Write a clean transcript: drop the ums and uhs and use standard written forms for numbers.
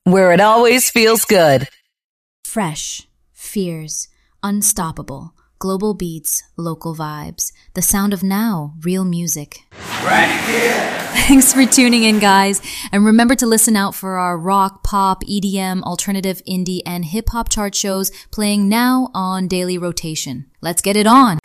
where it always feels good. Fresh, fierce, unstoppable, global beats, local vibes. The sound of now, real music. Right here. Thanks for tuning in, guys. And remember to listen out for our rock, pop, EDM, alternative, indie, and hip-hop chart shows playing now on daily rotation. Let's get it on.